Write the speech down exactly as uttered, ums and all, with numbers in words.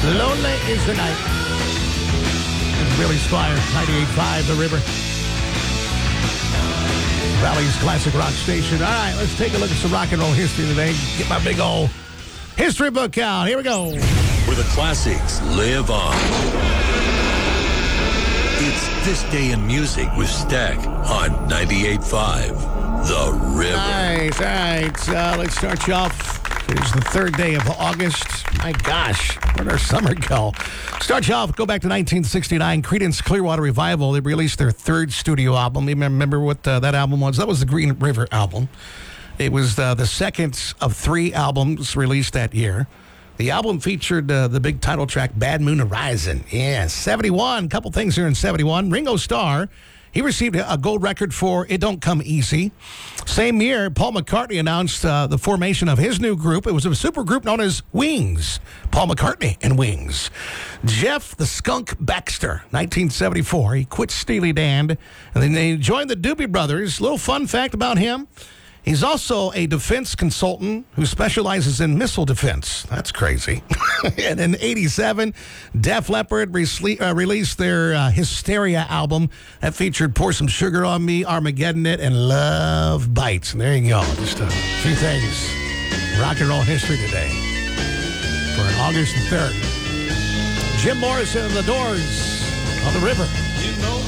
Lonely is the night. Billy Squire, ninety-eight point five, The River. Valley's classic rock station. All right, let's take a look at some rock and roll history today. Get my big old history book out. Here we go. Where the classics live on. It's This Day in Music with Stack on ninety-eight point five, The River. All right, all right. Uh, let's start you off. It's the third day of August. My gosh, where'd our summer go? Start you off, go back to nineteen sixty-nine. Creedence Clearwater Revival. They released their third studio album. You remember what uh, that album was? That was the Green River album. It was uh, the second of three albums released that year. The album featured uh, the big title track, Bad Moon Horizon. Yeah, seventy-one. A couple things here in seventy-one. Ringo Starr, he received a gold record for It Don't Come Easy. Same year, Paul McCartney announced uh, the formation of his new group. It was a super group known as Wings. Paul McCartney and Wings. Jeff the Skunk Baxter, nineteen seventy-four. He quit Steely Dan, and then they joined the Doobie Brothers. Little fun fact about him. He's also a defense consultant who specializes in missile defense. That's crazy. And in eighty-seven, Def Leppard re- uh, released their uh, Hysteria album that featured Pour Some Sugar on Me, Armageddon It, and Love Bites. And there you go. Just a few things. Rock and roll history today for August the third. Jim Morrison and the Doors on The River. You know